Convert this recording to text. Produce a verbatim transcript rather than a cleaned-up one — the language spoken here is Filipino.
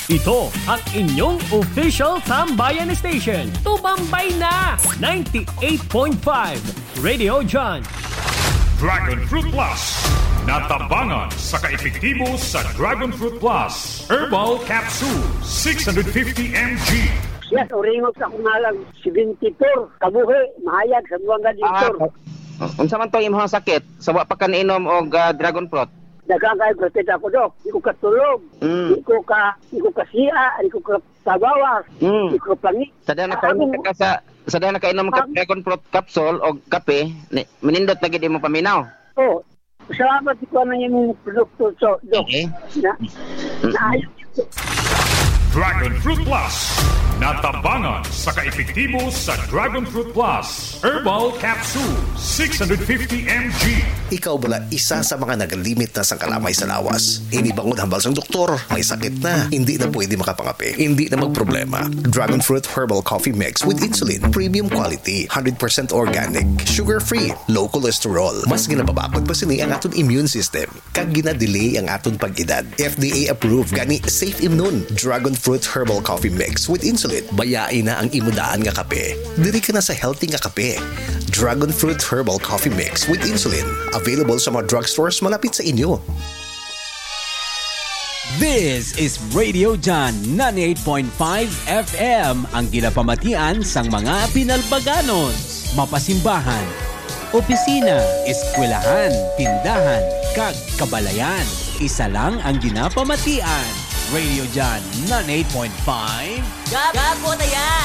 Ito ang inyong official tambayan station. Tumambay na! ninety-eight point five Radio John. Dragon Fruit Plus. Natabangan sa kaepektibo sa Dragon Fruit Plus. Herbal Capsule, six hundred fifty milligrams. Yes, oringog sa kumalang seventy-four. Kabuhi, mahayag sa buwang gaditor. Ah, unsa man to imong sakit? Sa wa pa ka niinom og uh, Dragon Fruit? Dagang kayo protect ako, Dok. Di ko katulog. Mm. Di ko ka, di ko ka siya, di ko ka tabawas. Mm. Di ko plangi. Sada nakainom ka sa sada nakainom ka Dragon Fruit capsule og kape, ni, manindot lagi di mo paminaw. Oh, salamat ko na yung produkto, so, Dok. Okay. Na, naayos ito. Dragon Fruit Plus. Natabangan sa kaepektibo sa Dragon Fruit Plus. Herbal Capsule, six hundred fifty milligrams. Ikaw bala isa sa mga nagalimit na sa kalamay sa lawas. Inibangon hambal sa doktor, may sakit na, hindi na pwede makapangapi, hindi na magproblema. Dragon Fruit Herbal Coffee Mix with Insulin, premium quality, one hundred percent organic, sugar-free, low cholesterol. Mas ginababakod pa sini ang aton immune system. Kag ginadelay ang aton pag-edad. F D A approved gani Safe Immune. Dragon Fruit Herbal Coffee Mix with Insulin. Bayain na ang imudaan nga kape. Diri ka na sa healthy nga kape. Dragon Fruit Herbal Coffee Mix with Insulin. Available sa mga drugstores malapit sa inyo. This is Radio John ninety-eight point five F M, ang ginapamatian sang mga pinalbaganos, mapasimbahan, opisina, eskwelahan, tindahan, kag kabalayan. Isa lang ang ginapamatian. Radio John ninety-eight point five. Gago na yan!